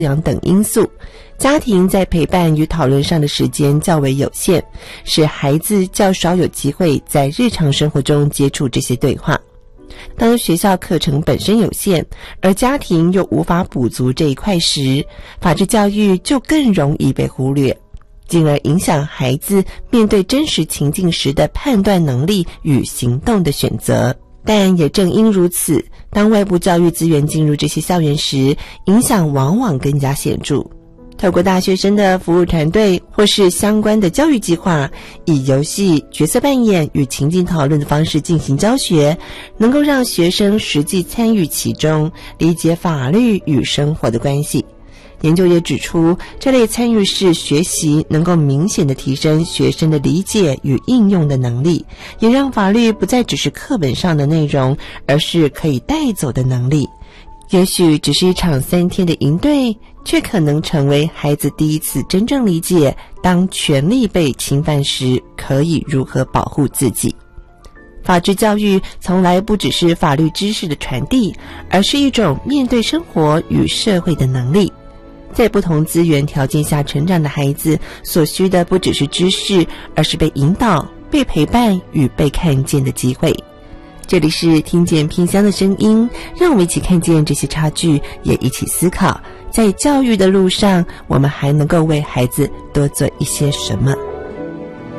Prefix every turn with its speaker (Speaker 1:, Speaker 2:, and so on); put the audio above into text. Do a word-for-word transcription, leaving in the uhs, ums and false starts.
Speaker 1: 养等因素，家庭在陪伴与讨论上的时间较为有限，使孩子较少有机会在日常生活中接触这些对话。当学校课程本身有限，而家庭又无法补足这一块时，法治教育就更容易被忽略，进而影响孩子面对真实情境时的判断能力与行动的选择。但也正因如此，当外部教育资源进入这些校园时，影响往往更加显著。透过大学生的服务团队或是相关的教育计划，以游戏、角色扮演与情境讨论的方式进行教学，能够让学生实际参与其中，理解法律与生活的关系。研究也指出，这类参与式学习能够明显地提升学生的理解与应用的能力，也让法律不再只是课本上的内容，而是可以带走的能力。也许只是一场三天的营队，却可能成为孩子第一次真正理解，当权利被侵犯时，可以如何保护自己。法治教育从来不只是法律知识的传递，而是一种面对生活与社会的能力。在不同资源条件下成长的孩子，所需的不只是知识，而是被引导、被陪伴与被看见的机会。这里是听见偏乡的声音，让我们一起看见这些差距，也一起思考，在教育的路上，我们还能够为孩子多做一些什么。